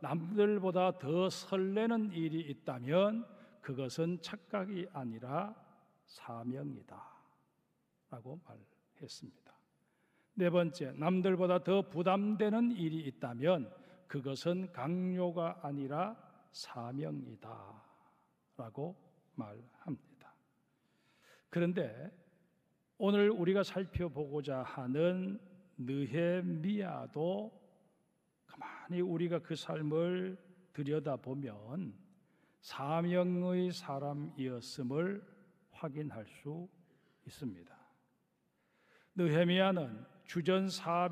남들보다 더 설레는 일이 있다면 그것은 착각이 아니라 사명이다 라고 말했습니다. 네 번째, 남들보다 더 부담되는 일이 있다면 그것은 강요가 아니라 사명이다 라고 말합니다. 그런데 오늘 우리가 살펴보고자 하는 느헤미야도 가만히 우리가 그 삶을 들여다보면 사명의 사람이었음을 확인할 수 있습니다. 느헤미야는 주전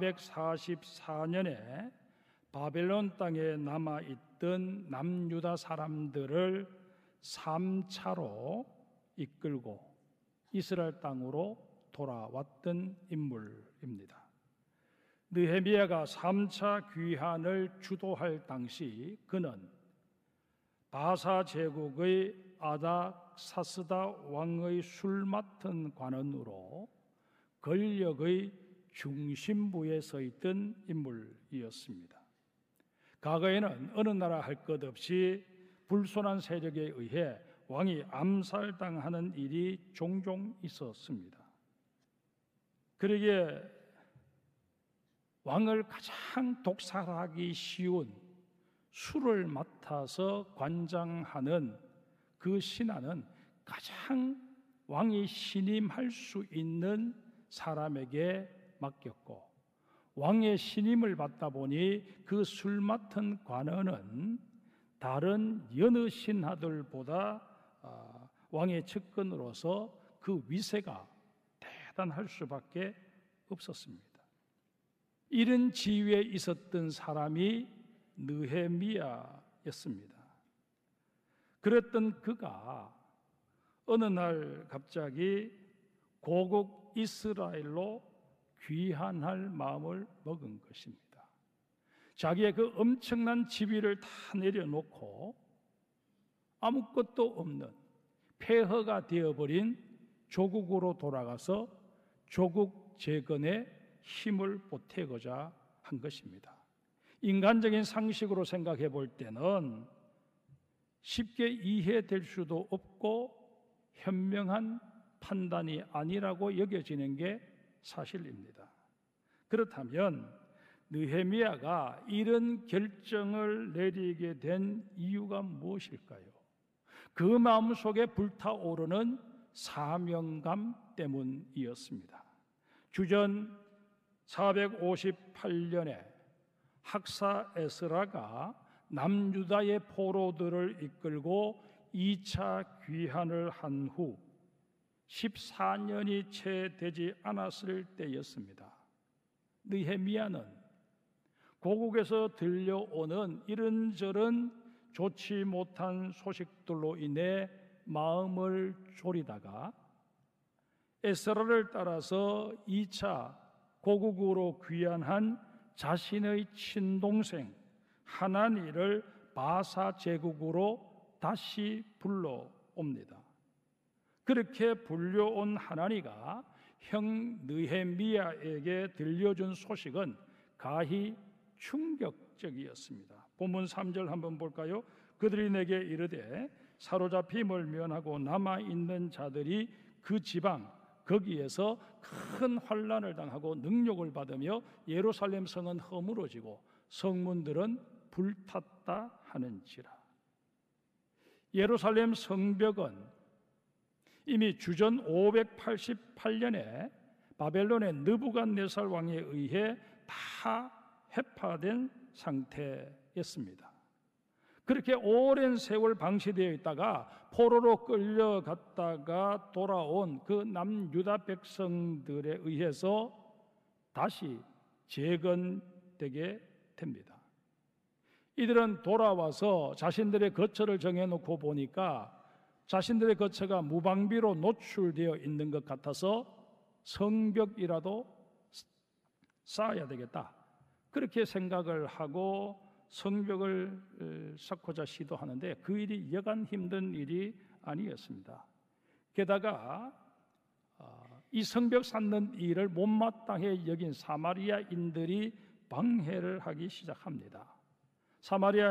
444년에 바벨론 땅에 남아있던 남유다 사람들을 3차로 이끌고 이스라엘 땅으로 돌아왔던 인물입니다. 느헤미야가 3차 귀환을 주도할 당시 그는 바사 제국의 아닥사스다 왕의 술 맡은 관원으로 권력의 중심부에 서 있던 인물이었습니다. 과거에는 어느 나라 할 것 없이 불손한 세력에 의해 왕이 암살당하는 일이 종종 있었습니다. 그러기에 왕을 가장 독살하기 쉬운 술을 맡아서 관장하는 그 신하는 가장 왕이 신임할 수 있는 사람에게 맡겼고, 왕의 신임을 받다 보니 그 술 맡은 관원은 다른 여느 신하들보다 왕의 측근으로서 그 위세가 대단할 수밖에 없었습니다. 이런 지위에 있었던 사람이 느헤미야였습니다. 그랬던 그가 어느 날 갑자기 고국 이스라엘로 귀환할 마음을 먹은 것입니다. 자기의 그 엄청난 지위를 다 내려놓고 아무것도 없는 폐허가 되어버린 조국으로 돌아가서 조국 재건에 힘을 보태고자 한 것입니다. 인간적인 상식으로 생각해 볼 때는 쉽게 이해될 수도 없고 현명한 판단이 아니라고 여겨지는 게 사실입니다. 그렇다면 느헤미야가 이런 결정을 내리게 된 이유가 무엇일까요? 그 마음속에 불타오르는 사명감 때문이었습니다. 주전 458년에 학사 에스라가 남유다의 포로들을 이끌고 2차 귀환을 한 후 14년이 채 되지 않았을 때였습니다. 느헤미야는 고국에서 들려오는 이런저런 좋지 못한 소식들로 인해 마음을 졸이다가 에스라를 따라서 2차 고국으로 귀환한 자신의 친동생 하나니를 바사 제국으로 다시 불러옵니다. 그렇게 불려온 하나니가 형 느헤미야에게 들려준 소식은 가히 충격적이었습니다. 본문 3절 한번 볼까요? 그들이 내게 이르되 사로잡힘을 면하고 남아있는 자들이 그 지방 거기에서 큰 환난을 당하고 능욕을 받으며 예루살렘 성은 허물어지고 성문들은 불탔다 하는지라. 예루살렘 성벽은 이미 주전 588년에 바벨론의 느부갓네살 왕에 의해 다 해파된 상태였습니다. 그렇게 오랜 세월 방치되어 있다가 포로로 끌려갔다가 돌아온 그 남유다 백성들에 의해서 다시 재건되게 됩니다. 이들은 돌아와서 자신들의 거처를 정해놓고 보니까 자신들의 거처가 무방비로 노출되어 있는 것 같아서 성벽이라도 쌓아야 되겠다, 그렇게 생각을 하고 성벽을 쌓고자 시도하는데 그 일이 여간 힘든 일이 아니었습니다. 게다가 이 성벽 쌓는 일을 못마땅해 여긴 사마리아인들이 방해를 하기 시작합니다. 사마리아